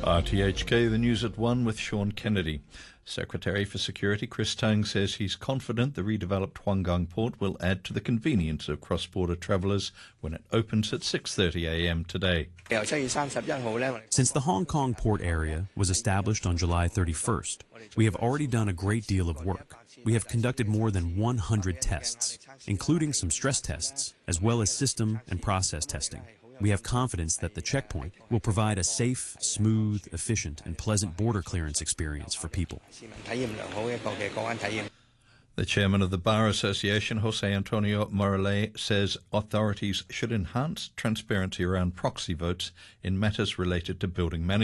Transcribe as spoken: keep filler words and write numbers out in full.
R T H K, the news at one with Sean Kennedy. Secretary for Security Chris Tang says he's confident the redeveloped Huanggang port will add to the convenience of cross-border travellers when it opens at six thirty a m today. Since the Hong Kong port area was established on July thirty-first, we have already done a great deal of work. We have conducted more than one hundred tests, including some stress tests, as well as system and process testing. We have confidence that the checkpoint will provide a safe, smooth, efficient, and pleasant border clearance experience for people. The chairman of the Bar Association, Jose Antonio Morales, says authorities should enhance transparency around proxy votes in matters related to building management.